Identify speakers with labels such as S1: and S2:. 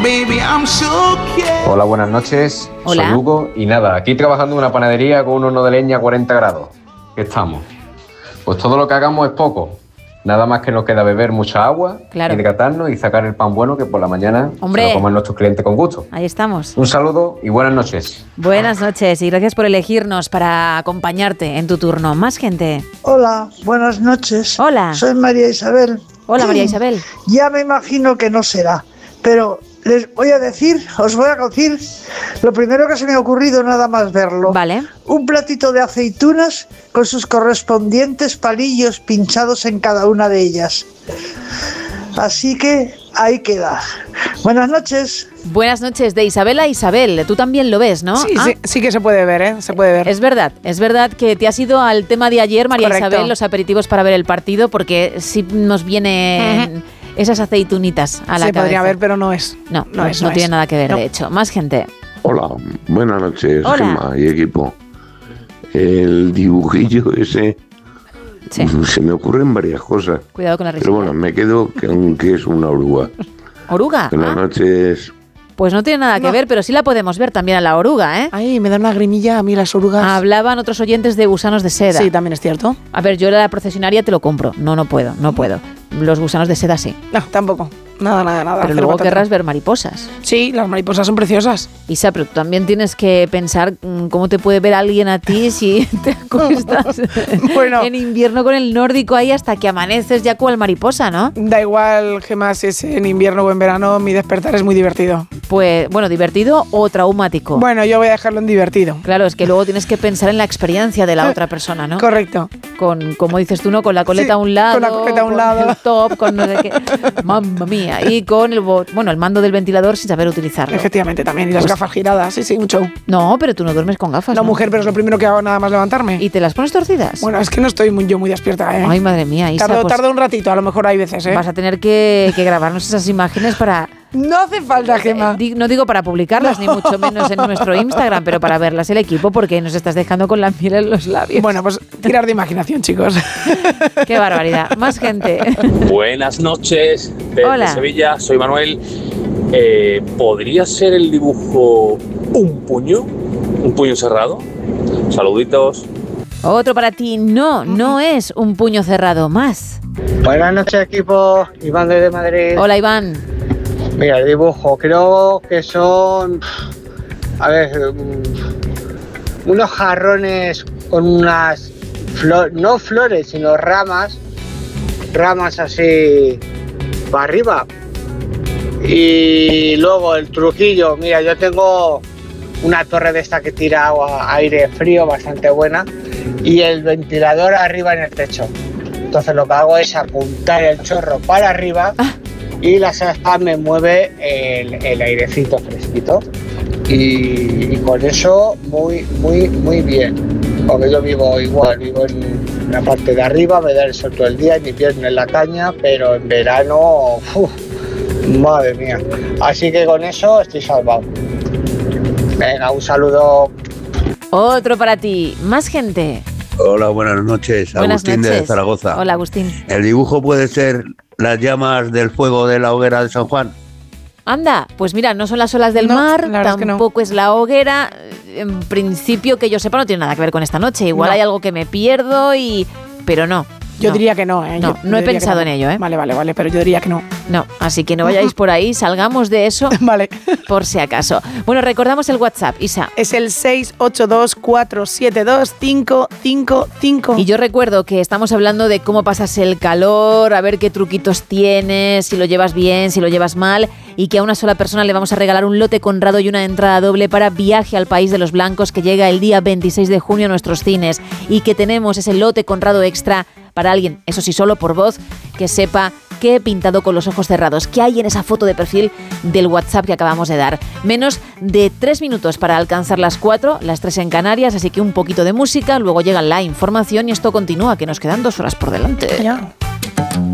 S1: Hola, buenas noches.
S2: Hola.
S1: Soy Hugo y nada, aquí trabajando en una panadería con un horno de leña a 40 grados. ¿Qué estamos? Pues todo lo que hagamos es poco. Nada más que nos queda beber mucha agua,
S2: Claro.
S1: hidratarnos y sacar el pan bueno que por la mañana
S2: Hombre.
S1: se lo comen nuestros clientes con gusto.
S2: Ahí estamos.
S1: Un saludo y buenas noches.
S2: Buenas noches y gracias por elegirnos para acompañarte en tu turno. Más gente.
S3: Hola, buenas noches.
S2: Hola.
S3: Soy María Isabel.
S2: Hola, María Isabel.
S3: Ya me imagino que no será, pero os voy a decir lo primero que se me ha ocurrido nada más verlo.
S2: Vale.
S3: Un platito de aceitunas con sus correspondientes palillos pinchados en cada una de ellas. Así que ahí queda. Buenas noches.
S2: Buenas noches de Isabel a Isabel. Tú también lo ves, ¿no?
S4: Sí,
S2: Ah,
S4: sí que se puede ver, ¿eh? Se puede ver.
S2: Es verdad que te has ido al tema de ayer, María
S4: Correcto.
S2: Isabel, los aperitivos para ver el partido, porque sí nos vienen esas aceitunitas a la
S4: Se
S2: cabeza.
S4: podría ver, pero no es.
S2: No
S4: es.
S2: tiene nada que ver,
S4: No.
S2: de hecho. Más gente.
S5: Hola, buenas noches,
S2: Hola.
S5: Gemma y equipo. El dibujillo ese,
S2: Sí.
S5: se me ocurren varias cosas.
S2: Cuidado con la risa.
S5: Pero bueno, me quedo con que es una oruga.
S2: ¿Oruga?
S5: Buenas
S2: Ah,
S5: noches.
S2: pues no tiene nada que
S4: No.
S2: ver, pero sí la podemos ver también a la oruga, ¿eh?
S4: Ay, me da una grimilla a mí las orugas.
S2: Hablaban otros oyentes de gusanos de seda.
S4: Sí, también es cierto.
S2: A ver, yo la procesionaria te lo compro. No puedo. Los gusanos de seda sí.
S4: No, tampoco. Nada.
S2: Pero
S4: cero
S2: luego
S4: patata.
S2: querrás ver mariposas.
S4: Sí, las mariposas son preciosas.
S2: Isa, pero tú también tienes que pensar cómo te puede ver alguien a ti si te acuestas
S4: Bueno.
S2: en invierno con el nórdico ahí hasta que amaneces ya cual mariposa, ¿no?
S4: Da igual, Gemma, si es en invierno o en verano, mi despertar es muy divertido.
S2: Pues, bueno, divertido o traumático.
S4: Bueno, yo voy a dejarlo en divertido.
S2: Claro, es que luego tienes que pensar en la experiencia de la otra persona, ¿no?
S4: Correcto.
S2: Con, como dices tú, ¿no? Con la coleta
S4: Sí,
S2: a un lado.
S4: con la coleta a un lado.
S2: El top, con no sé qué. Mamma mía. Y con el mando del ventilador sin saber utilizarlo.
S4: Efectivamente, también. Y las
S2: Pues-
S4: gafas giradas. Sí, un show.
S2: No, pero tú no duermes con gafas.
S4: No, mujer, pero es lo primero que hago nada más levantarme.
S2: ¿Y te las pones torcidas?
S4: Bueno, es que no estoy muy despierta, ¿eh?
S2: Ay, madre mía, Isa, pues
S4: Tardo un ratito, a lo mejor hay veces, ¿eh?
S2: vas a tener que grabarnos esas imágenes para...
S4: No hace falta, Gemma.
S2: No digo para publicarlas, ni mucho menos en nuestro Instagram, pero para verlas el equipo, porque nos estás dejando con la miel en los labios.
S4: Bueno, pues tirar de imaginación, chicos.
S2: Qué barbaridad. Más gente.
S6: Buenas noches, desde
S2: Hola.
S6: Sevilla, soy Manuel. ¿Podría ser el dibujo un puño? ¿Un puño cerrado? Saluditos.
S2: Otro para ti. No es un puño cerrado. Más.
S7: Buenas noches, equipo. Iván desde Madrid.
S2: Hola, Iván.
S7: Mira, el dibujo, creo que son, a ver, unos jarrones con unas, no flores, sino ramas así para arriba. Y luego el truquillo, mira, yo tengo una torre de esta que tira aire frío bastante buena y el ventilador arriba en el techo. Entonces lo que hago es apuntar el chorro para arriba y la aspa me mueve el airecito fresquito. Y con eso muy bien. Porque yo vivo igual, vivo en la parte de arriba, me da el sol todo el día, en invierno en la caña, pero en verano, madre mía. Así que con eso estoy salvado. Venga, un saludo.
S2: Otro para ti. Más gente.
S8: Hola, buenas noches.
S2: Buenas
S8: Agustín
S2: noches.
S8: de Zaragoza.
S2: Hola, Agustín.
S8: ¿El dibujo puede ser las llamas del fuego de la hoguera de San Juan?
S2: Anda, pues mira, no son las olas del
S4: No,
S2: mar,
S4: la verdad es que no.
S2: tampoco es la hoguera. En principio, que yo sepa, no tiene nada que ver con esta noche. Igual
S4: No.
S2: hay algo que me pierdo pero no.
S4: Yo
S2: no.
S4: diría que no, ¿eh?
S2: No,
S4: Yo
S2: no he
S4: diría que
S2: pensado
S4: no.
S2: en ello, ¿eh?
S4: Vale, pero yo diría que no.
S2: No, así que no vayáis por ahí, salgamos de eso
S4: Vale.
S2: por si acaso. Bueno, recordamos el WhatsApp, Isa.
S4: Es el 682-472-555.
S2: Y yo recuerdo que estamos hablando de cómo pasas el calor, a ver qué truquitos tienes, si lo llevas bien, si lo llevas mal, y que a una sola persona le vamos a regalar un lote Conrado y una entrada doble para Viaje al País de los Blancos, que llega el día 26 de junio a nuestros cines, y que tenemos ese lote Conrado extra para alguien, eso sí, solo por voz, que sepa que he pintado con los ojos cerrados. ¿Qué hay en esa foto de perfil del WhatsApp que acabamos de dar? Menos de 3 minutos para alcanzar las 4, las 3 en Canarias, así que un poquito de música, luego llega la información y esto continúa, que nos quedan 2 horas por delante.
S4: Ya.